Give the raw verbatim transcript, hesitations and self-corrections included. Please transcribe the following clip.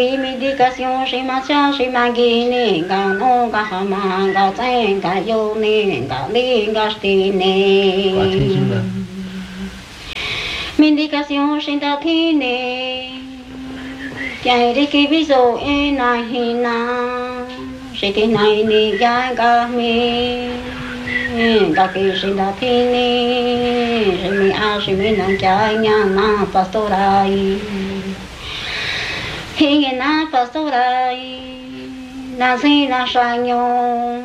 Medication chez ma cha chez ma guine ga no ga hama ga tsen ga yo ne ga li ga sti ne Medication chez ta thi ne Chai ri ki bi so e na hi na Chez ti nai ni ga ga mi Ga ki chez ta thi ne Je mi a je mi na cha nya na pastorai Khi na pastorai na si na sa nhung